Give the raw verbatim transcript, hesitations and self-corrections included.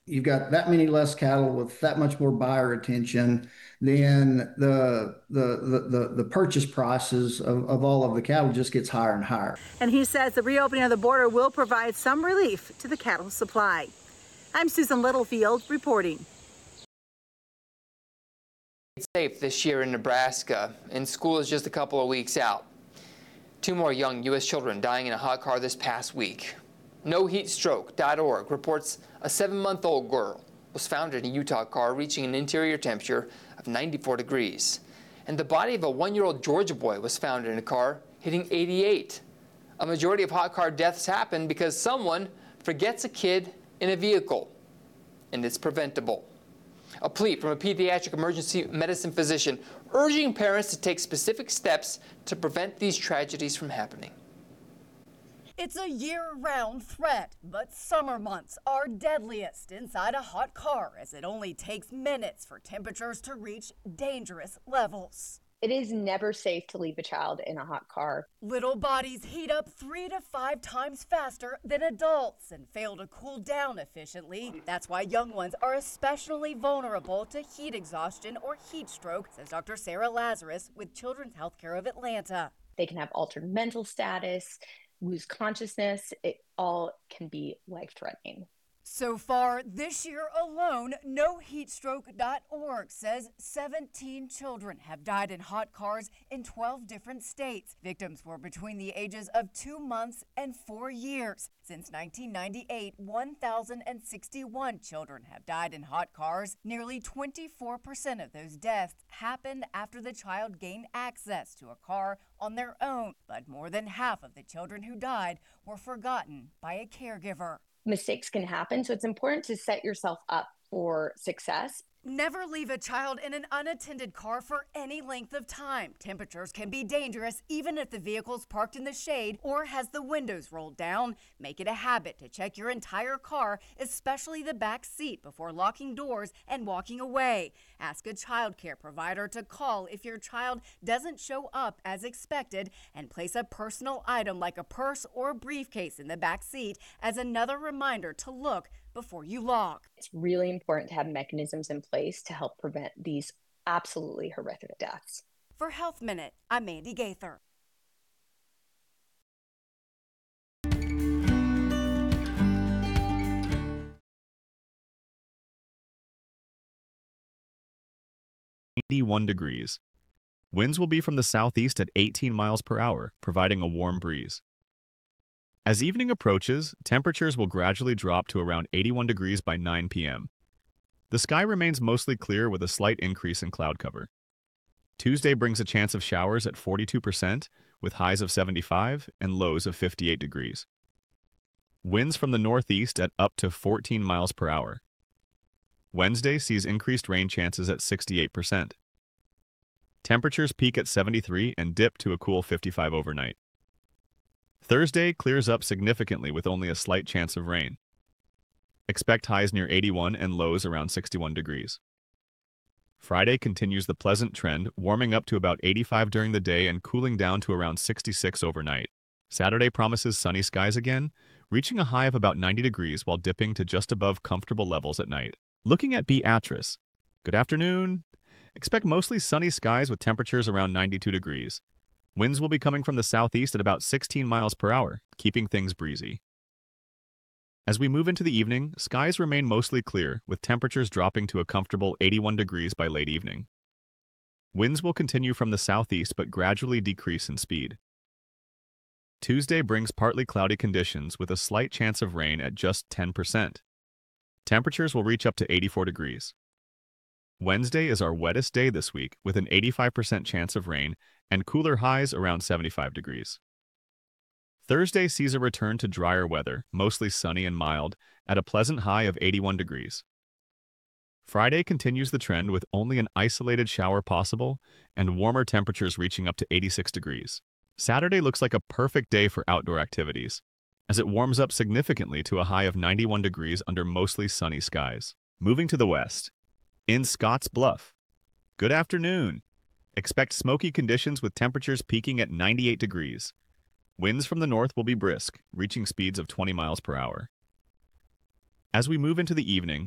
you've got that many less cattle with that much more buyer attention, then the the the the, the purchase prices of, of all of the cattle just gets higher and higher. And he says the reopening of the border will provide some relief to the cattle supply. I'm Susan Littlefield reporting. It's safe this year in Nebraska, and school is just a couple of weeks out. Two more young U S children dying in a hot car this past week. no heat stroke dot org reports a seven-month-old girl was found in a Utah car reaching an interior temperature of ninety-four degrees. And the body of a one-year-old Georgia boy was found in a car hitting eighty-eight. A majority of hot car deaths happen because someone forgets a kid in a vehicle, and it's preventable. A plea from a pediatric emergency medicine physician urging parents to take specific steps to prevent these tragedies from happening. It's a year-round threat, but summer months are deadliest inside a hot car, as it only takes minutes for temperatures to reach dangerous levels. It is never safe to leave a child in a hot car. Little bodies heat up three to five times faster than adults and fail to cool down efficiently. That's why young ones are especially vulnerable to heat exhaustion or heat stroke, says Doctor Sarah Lazarus with Children's Healthcare of Atlanta. They can have altered mental status, lose consciousness. It all can be life-threatening. So far this year alone, no heat stroke dot org says seventeen children have died in hot cars in twelve different states. Victims were between the ages of two months and four years. Since nineteen ninety-eight, one thousand sixty-one children have died in hot cars. Nearly twenty-four percent of those deaths happened after the child gained access to a car on their own. But more than half of the children who died were forgotten by a caregiver. Mistakes can happen, so it's important to set yourself up for success. Never leave a child in an unattended car for any length of time. Temperatures can be dangerous even if the vehicle's parked in the shade or has the windows rolled down. Make it a habit to check your entire car, especially the back seat, before locking doors and walking away. Ask a child care provider to call if your child doesn't show up as expected, and place a personal item like a purse or briefcase in the back seat as another reminder to look before you lock. It's really important to have mechanisms in place to help prevent these absolutely horrific deaths. For Health Minute, I'm Mandy Gaither. eighty-one degrees. Winds will be from the southeast at eighteen miles per hour, providing a warm breeze. As evening approaches, temperatures will gradually drop to around eighty-one degrees by nine p m The sky remains mostly clear with a slight increase in cloud cover. Tuesday brings a chance of showers at forty-two percent, with highs of seventy-five and lows of fifty-eight degrees. Winds from the northeast at up to fourteen miles per hour. Wednesday sees increased rain chances at sixty-eight percent. Temperatures peak at seventy-three and dip to a cool fifty-five overnight. Thursday clears up significantly with only a slight chance of rain. Expect highs near eighty-one and lows around sixty-one degrees. Friday continues the pleasant trend, warming up to about eighty-five during the day and cooling down to around sixty-six overnight. Saturday promises sunny skies again, reaching a high of about ninety degrees while dipping to just above comfortable levels at night. Looking at Beatrice. Good afternoon. Expect mostly sunny skies with temperatures around ninety-two degrees. Winds will be coming from the southeast at about sixteen miles per hour, keeping things breezy. As we move into the evening, skies remain mostly clear, with temperatures dropping to a comfortable eighty-one degrees by late evening. Winds will continue from the southeast but gradually decrease in speed. Tuesday brings partly cloudy conditions with a slight chance of rain at just ten percent. Temperatures will reach up to eighty-four degrees. Wednesday is our wettest day this week, with an eighty-five percent chance of rain and cooler highs around seventy-five degrees. Thursday sees a return to drier weather, mostly sunny and mild, at a pleasant high of eighty-one degrees. Friday continues the trend with only an isolated shower possible and warmer temperatures reaching up to eighty-six degrees. Saturday looks like a perfect day for outdoor activities, as it warms up significantly to a high of ninety-one degrees under mostly sunny skies. Moving to the west. In Scotts Bluff. Good afternoon. Expect smoky conditions with temperatures peaking at ninety-eight degrees. Winds from the north will be brisk, reaching speeds of twenty miles per hour. As we move into the evening,